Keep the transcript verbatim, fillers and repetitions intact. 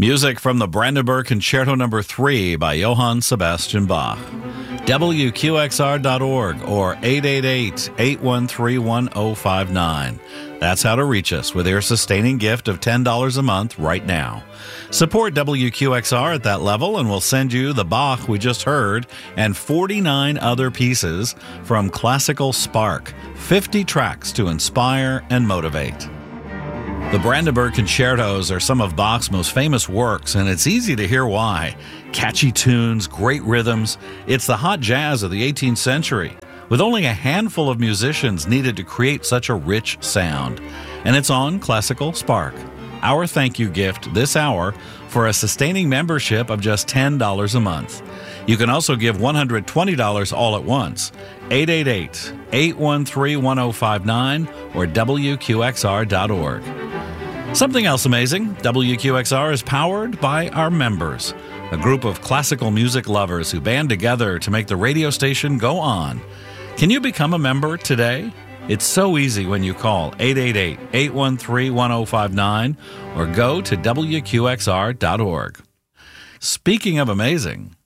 Music from the Brandenburg Concerto Number three by Johann Sebastian Bach. W Q X R dot org or eight eight eight, eight one three, one zero five nine. That's how to reach us with your sustaining gift of ten dollars a month right now. Support W Q X R at that level and we'll send you the Bach we just heard and forty-nine other pieces from Classical Spark, fifty tracks to inspire and motivate. The Brandenburg Concertos are some of Bach's most famous works, and it's easy to hear why. Catchy tunes, great rhythms. It's the hot jazz of the eighteenth century, with only a handful of musicians needed to create such a rich sound. And it's on Classical Spark. Our thank you gift this hour for a sustaining membership of just ten dollars a month. You can also give one hundred twenty dollars all at once. eight eight eight, eight one three, one zero five nine or W Q X R dot org. Something else amazing, W Q X R is powered by our members, a group of classical music lovers who band together to make the radio station go on. Can you become a member today? It's so easy when you call eight eight eight, eight one three, one zero five nine or go to W Q X R dot org. Speaking of amazing,